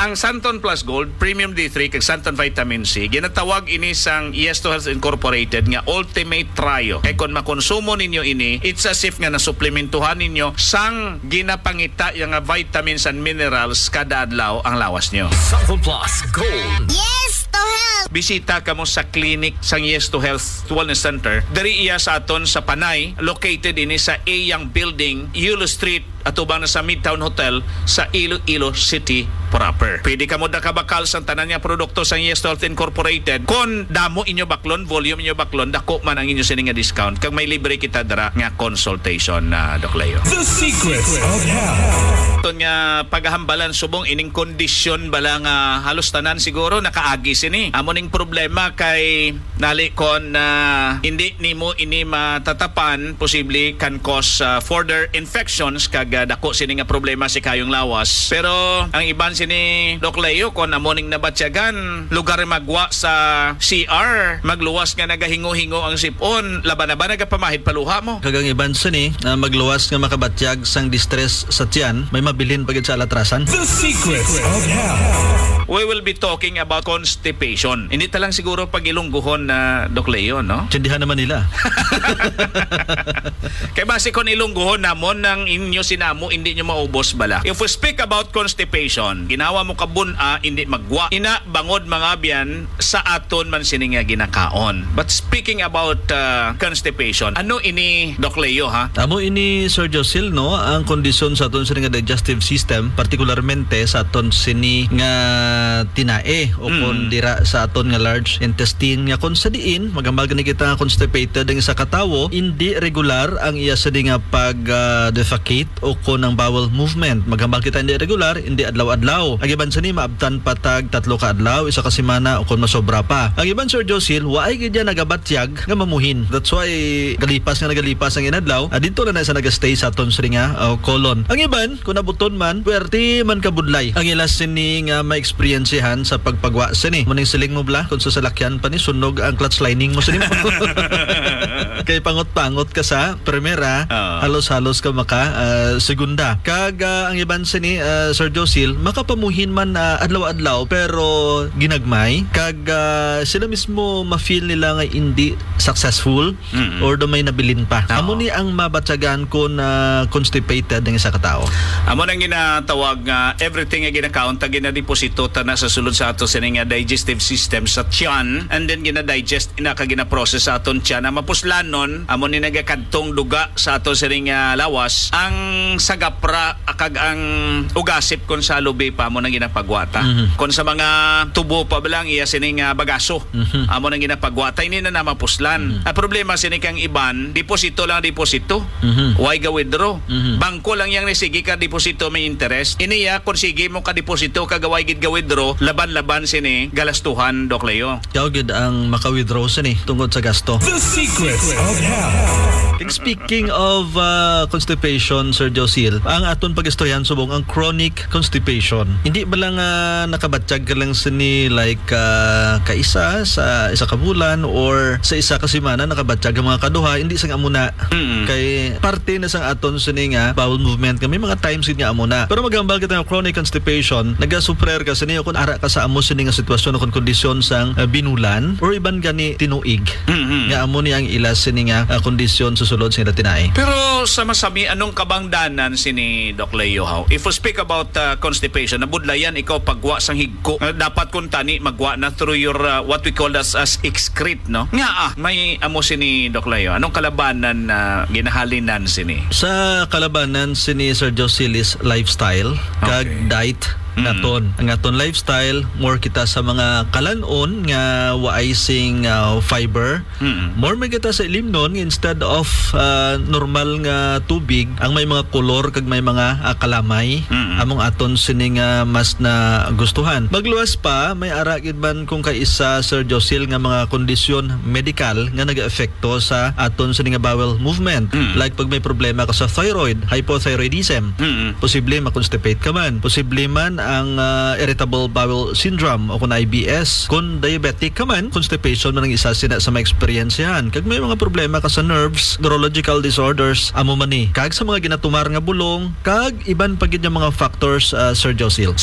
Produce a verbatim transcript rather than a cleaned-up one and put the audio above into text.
Ang Santon Plus Gold, Premium D three kag Santon Vitamin C ginatawag ini sang Yes to Health Incorporated nga ultimate trio. Kay kon makonsumo ninyo ini, it's as if nga nasuplementuhan ninyo sang ginapangita yung nga vitamins and minerals kada adlaw ang lawas nyo. Santon Plus Gold. Yes to Health. Bisita kamo sa clinic sang Yes to Health Wellness Center. Diri iya sa aton sa Panay, located ini sa Eyang Building, Yulo Street, atubang na sa Midtown Hotel sa Iloilo City proper. Pwede ka mo da kabakal sa tanan nga produkto sa Yes to Health Incorporated. Kon damo inyo baklon, volume inyo baklon, dako man ang inyo sini nga discount. Kag may libre kita dara nga consultation na uh, Doc Leo. The Secrets of Health. Ito nga paghahambalan subong ining kondisyon bala nga halos tanan siguro nakaagi sini. Amo ning problema kay nali kon na uh, hindi nimo ini matatapan, posible can cause uh, further infections kag uh, dako sini nga problema si kayong lawas. Pero ang iban sini Doc Leo kon amoning nabatyagan lugar magwa sa C R, magluwas nga nagahingo-hingo ang sipon, laban na ba nagapamahid paluha mo? Kagang iban sini na magluwas nga makabatyag sang distress sa tiyan, may mabilin pagid sa alatrasan. The Secrets of Health. We will be talking about constipation. Hindi talang siguro pag-ilungguhon na Doc Leo, no? Tindihan naman nila. Kaya base kon ilungguhon namon ng inyo sinamo, hindi nyo maubos bala. If we speak about constipation, ginawa mo kabuna, hindi magwa. Ina bangod mga biyan sa aton man sini nga ginakaon. But speaking about uh, constipation, ano ini Doc Leo ha? Amo ini Sir Josil, no, ang kondisyon sa aton sini nga digestive system, partikularmente sa aton sini nga tinae o Mm. kon dira sa aton nga large intestine nga kon sa diin magambal gani kita nga constipated ang isa ka tawo, hindi regular ang iya sa nga pag uh, defecate o kon ang bowel movement. Magambal kita hindi regular, hindi adlaw-adlaw. Ang iban sini maabtan patag tatlo ka adlaw, isa ka semana o kon masobra pa. Ang iban Sir Josil, waay gid nagabatyag nga mamuhin. That's why galipas nga nagalipas ang inadlaw, ah, dito na na sa nagastay sa aton sini nga uh, colon. Ang iban kun nabuton man, puwerte man kabudlay. Ang ilas sini nga ma-experiencehan sa pagpagwa sini. Muning siling mo bla kung sa salakyan pa ni sunog ang clutch lining mo sini. Kay pangot-pangot ka sa primera, uh. halos-halos ka maka uh, segunda. Kag uh, ang iban sini uh, Sir Josil, makapamuhin man uh, adlaw-adlaw pero ginagmay. Kag uh, sila mismo ma-feel nila nga hindi successful Mm-mm. or do may nabilin pa. Uh. Amo ni ang mabatyagan ko na constipated ng isa ka tao. Amo nang ginatawag nga everything nga ginakount ta ginadeposito ta na sa sulod sa ato sa nga digestive system sa tiyan, and then gina-digest ina ka gina-process sa aton tiyan na mapuslanon amo ni nagakadtong duga sa ato sa nga lawas ang sagapra akag ang ugasip kon sa lubi pa amo nang ginapagwata. Mm-hmm. Kon sa mga tubo pa bilang iya sini nga bagaso, Mm-hmm. amo nang ginapagwata ini na na mapuslan. Mm-hmm. Ang problema sini kang iban deposito lang deposito. Mm-hmm. Why ga withdraw? Mm-hmm. Bangko lang yang nisigi ka deposito may interest. Iniya kung sige mo ka deposito kagaway gid ga withdraw, laban-laban sini galastuhan Doc Leo. Kaya gid ang maka-withdraw sini tungod sa gasto. The Secrets of Health. King speaking of uh, constipation, Sir Josil, ang aton pag-istoryan subong ang chronic constipation. Hindi ba lang uh, nakabatsyag ka lang sini like uh, kaisa sa isa ka bulan or sa isa ka semana nakabatsyag ang mga kaduha, hindi sang amuna. Mm-mm. Kay parte na sang aton sini nga bowel movement kami mga times gid nga amuna. Pero magambal kita nga chronic constipation, nagasuprer ka sini kun ara ka sa amo sini nga sitwasyon o kon kondisyon sang uh, binulan or iban gani tinuig. Mm-hmm. Nga amo ni ang ilas sini nga uh, kondisyon sa sulod sa tinae. Pero sa masami anong kabangdanan sini Doc Leo how? If we speak about uh, constipation, nabudlayan ikaw pagwa sang higko. Uh, dapat kun tani magwa na through your uh, what we call as as excrete, no? Nga ah, may amo sini Doc Leo. Anong kalabanan na uh, ginahalinan sini? Sa kalabanan sini Sir Josilis lifestyle kag Okay. diet naton. Ang aton lifestyle more kita sa mga kalanon nga waay sing uh, fiber. Mm-mm. More may kita sa ilimnon instead of uh, normal nga tubig ang may mga kolor kag may mga uh, kalamay. Mm-mm. Among aton sini nga mas na gustuhan. Magluwas pa may ara gid man kung kaisa Sir Josil nga mga kondisyon medical nga nagaapekto sa aton sini nga bowel movement. Mm. Like pag may problema ka sa thyroid, hypothyroidism, Mm-mm. posible ma-constipate ka man. Posible man ang uh, irritable bowel syndrome o kung I B S. Kung diabetic ka man, constipation man ang isa sina sa ma-experience yan. Kag may mga problema ka sa nerves, neurological disorders, amo man ni. Kag sa mga ginatumar nga bulong, kag iban pagid nga mga factors, uh, Sir Josil.